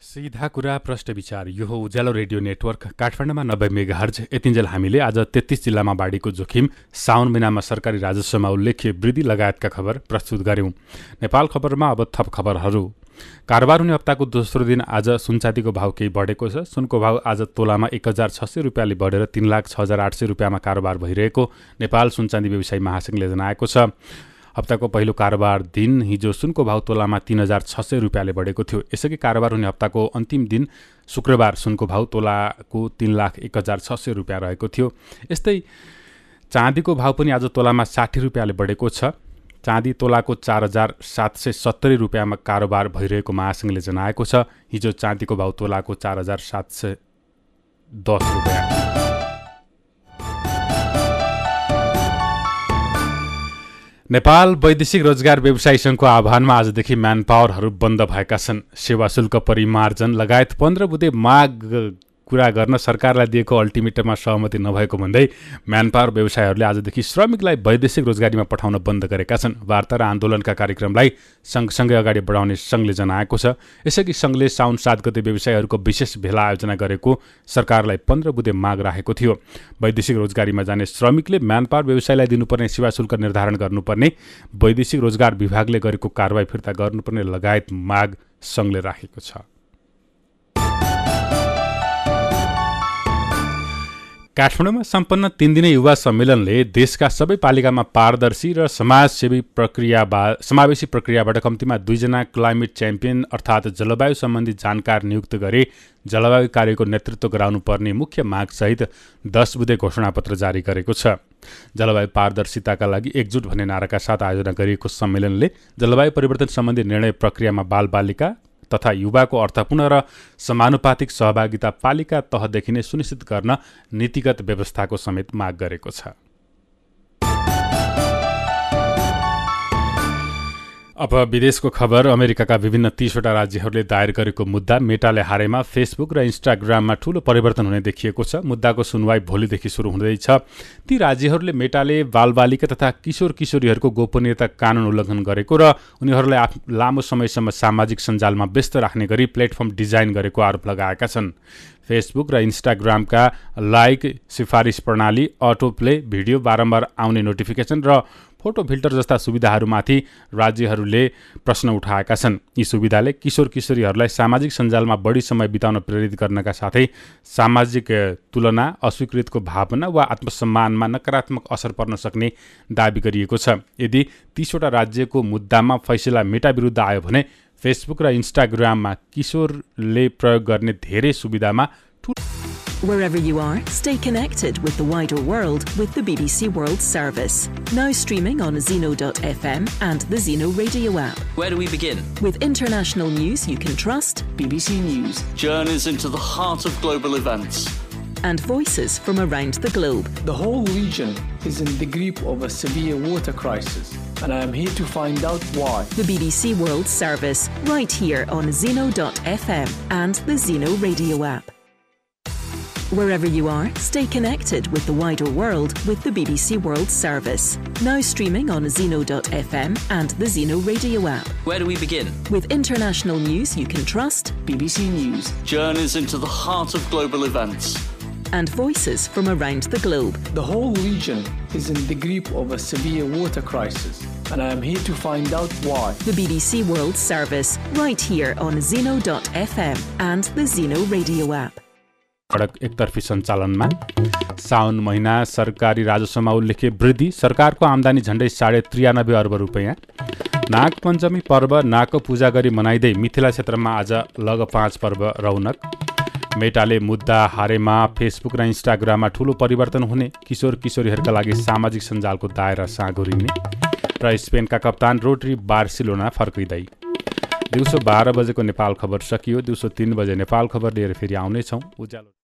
सीधा कुरा प्रश्न विचार यो हो उज्यालो रेडियो नेटवर्क काठमाडौँमा 90 मेगाहर्ज। यतिन्जेल हामीले आज 33 जिल्लामा बाढीको जोखिम, साउन महिनामा सरकारी राजस्वमा उल्लेख्य वृद्धि लगायतका खबर प्रस्तुत गर्यौं। नेपाल खबरमा अब थप खबरहरू। कारोबार हुने हप्ताको दोस्रो दिन आज सुनचाँदीको भाव केही बढेको छ। सुनको भाव आज तोलामा 1600 रुपियाँले बढेर 3,06,800 रुपियाँमा कारोबार भइरहेको नेपाल सुनचाँदी व्यवसायी महासंघले जनाएको छ। हप्ताको पहिलो कारोबार दिन हिजो सुनको भाव तोलामा 3,600 रुपियाँले बढेको थियो। यसअघि कारोबार हुने हप्ताको अन्तिम दिन शुक्रबार सुनको भाव तोलाको 3,01,600 रुपियाँ रहेको थियो। यस्तै चाँदीको भाव पनि आज तोलामा 60 रुपियाँले बढेको छ। चाँदी तोलाको 4,770 रुपियाँमा कारोबार भइरहेको महासंघले जनाएको छ। हिजो चाँदीको भाव तोलाको 4,710 रुपियाँ। नेपाल वैदेशिक रोजगार व्यवसायी सङ्घको आह्वानमा आजदेखि म्यान पावरहरू बन्द भएका छन्। सेवा शुल्क परिमार्जन लगायत 15 बुँदे माग कुरा गर्न सरकारलाई दिएको अल्टिमेटममा सहमति नभएको भन्दै म्यान पावर व्यवसायीहरूले आजदेखि श्रमिकलाई वैदेशिक रोजगारीमा पठाउन बन्द गरेका छन्। वार्ता र आन्दोलनका कार्यक्रमलाई सँगसँगै अगाडि बढाउने सङ्घले जनाएको छ। यसअघि सङ्घले साउन 7 गते व्यवसायीहरूको विशेष भेला आयोजना गरेको सरकारलाई 15 बुँदे माग राखेको थियो। वैदेशिक रोजगारीमा जाने श्रमिकले म्यान पावर व्यवसायीलाई दिनुपर्ने सेवा शुल्क निर्धारण गर्नुपर्ने, वैदेशिक रोजगार विभागले गरेको कारबाही फिर्ता गर्नुपर्ने लगायत माग सङ्घले राखेको छ। काठमाडौँमा सम्पन्न 3 दिने युवा सम्मेलनले देशका सबै पालिकामा पारदर्शी र समावेशी प्रक्रियाबाट कम्तीमा 2 जना क्लाइमेट च्याम्पियन अर्थात् जलवायु सम्बन्धी जानकार नियुक्त गरी जलवायु कार्यको नेतृत्व गराउनुपर्ने मुख्य मागसहित 10 बुँदे घोषणापत्र जारी गरेको छ। जलवायु पारदर्शिताका लागि एकजुट भन्ने नाराका साथ आयोजना गरिएको सम्मेलनले जलवायु परिवर्तन सम्बन्धी निर्णय प्रक्रियामा बालबालिका तथा युवाको अर्थपूर्ण र समानुपातिक सहभागिता पालिका तहदेखि नै सुनिश्चित गर्न नीतिगत व्यवस्थाको समेत माग गरेको छ। अब विदेशको खबर। अमेरिकाका विभिन्न 30वटा राज्यहरूले दायर गरेको मुद्दा मेटाले हारेमा फेसबुक र इन्स्टाग्राममा ठूलो परिवर्तन हुने देखिएको छ। मुद्दाको सुनवाई भोलिदेखि सुरु हुँदैछ। ती राज्यहरूले मेटाले बालबालिका तथा किशोर किशोरीहरूको गोपनीयता कानुन उल्लङ्घन गरेको र उनीहरूलाई लामो समयसम्म सामाजिक सञ्जालमा व्यस्त राख्ने गरी प्लेटफर्म डिजाइन गरेको आरोप लगाएका छन्। फेसबुक र इन्स्टाग्रामका लाइक, सिफारिस प्रणाली, अटोप्ले, भिडियो बारम्बार आउने नोटिफिकेसन र फोटो फिल्टर जस्ता सुविधाहरूमाथि राज्यहरूले प्रश्न उठाएका छन्। यी सुविधाले किशोर किशोरीहरूलाई सामाजिक सञ्जालमा बढी समय बिताउन प्रेरित गर्नका साथै सामाजिक तुलना, अस्वीकृतिको भावना वा आत्मसम्मानमा नकारात्मक असर पर्न सक्ने दाबी गरिएको छ। यदि 30वटा राज्यको मुद्दामा फैसला मेटा विरुद्ध आयो भने फेसबुक र इन्स्टाग्राममा किशोरले प्रयोग गर्ने धेरै सुविधामा Wherever you are, stay connected with the wider world with the BBC World Service. Now streaming on Zeno.fm and the Zeno radio app. Where do we begin? With international news you can trust. BBC News. Journeys into the heart of global events. And voices from around the globe. The whole region is in the grip of a severe water crisis, and I am here to find out why. The BBC World Service, right here on Zeno.fm and the Zeno radio app. Wherever you are, stay connected with the wider world with the BBC World Service. Now streaming on Zeno.fm and the Zeno radio app. Where do we begin? With international news you can trust. BBC News. Journeys into the heart of global events. And voices from around the globe. The whole region is in the grip of a severe water crisis, and I am here to find out why. The BBC World Service, right here on Zeno.fm and the Zeno radio app. सडक एकतर्फी सञ्चालनमा साउन महिना सरकारी राजस्वमा उल्लेख्य वृद्धि, सरकारको आम्दानी झण्डै 93.5 अर्ब रुपैयाँ। नाग पञ्चमी पर्व नागको पूजा गरी मनाइँदै मिथिला क्षेत्रमा आज लग 5 पर्व रौनक। मेटाले मुद्दा हारेमा फेसबुक र इन्स्टाग्राममा ठूलो परिवर्तन हुने, किशोर किशोरीहरूका लागि सामाजिक सञ्जालको दायरा साँघुरिने र स्पेनका कप्तान रोड्री बार्सिलोना फर्किँदै। दिउँसो 12 बजेको नेपाल खबर सकियो। दिउँसो 3 बजे नेपाल खबर लिएर फेरि आउनेछौँ। उज्यालो